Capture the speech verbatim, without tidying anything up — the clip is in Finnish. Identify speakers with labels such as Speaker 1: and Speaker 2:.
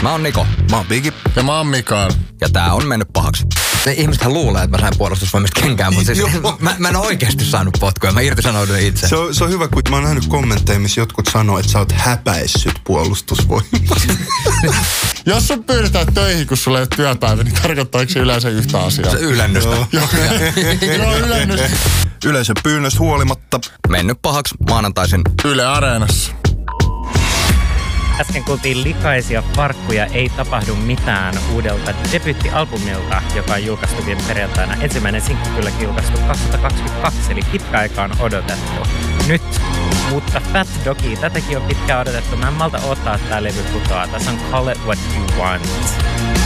Speaker 1: Mä oon Niko.
Speaker 2: Mä oon Biggie.
Speaker 3: Ja mä oon Mikael.
Speaker 1: Ja tää on mennyt pahaksi. Ne ihmisethän luulee, että mä sain puolustusvoimista kenkään, mutta siis mä, mä en ole oikeasti saanut potkuja. Mä irtisanouduin itse.
Speaker 2: Se on, se on hyvä, kun mä oon nähnyt kommentteja, missä jotkut sanoo, että sä oot häpäissyt puolustusvoimista.
Speaker 3: Jos sun pyydetään töihin, kun sulla ei ole työpäivä, niin tarkoittaako se yleensä yhtä asiaa?
Speaker 1: Se ylännystä.
Speaker 3: Joo, Joo ylännystä.
Speaker 2: Yleisön pyynnöstä huolimatta.
Speaker 1: Mennyt pahaksi maanantaisin
Speaker 3: Yle Areenassa.
Speaker 4: Äsken kuultiin Likaisia farkkuja, ei tapahdu mitään uudelta debyyttialbumilta, joka on julkaistu viime perjantaina. Ensimmäinen sinkku kyllä julkaistu kaksituhattakaksikymmentäkaksi, eli pitkä aika on odotettu. Nyt, mutta Fat Doggy, tätäkin on pitkään odotettu. Mä en malta odottaa, että tää levy putoaa. Tässä on Call It What You Want.